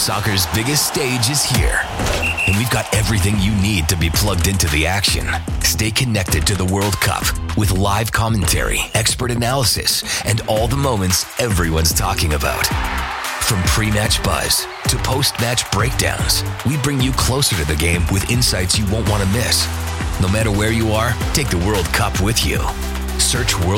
Soccer's biggest stage is here, and we've got everything you need to be plugged into the action. Stay connected to the World Cup with live commentary, expert analysis, and all the moments everyone's talking about. From pre-match buzz to post-match breakdowns, we bring you closer to the game with insights you won't want to miss. No matter where you are, take the World Cup with you. Search World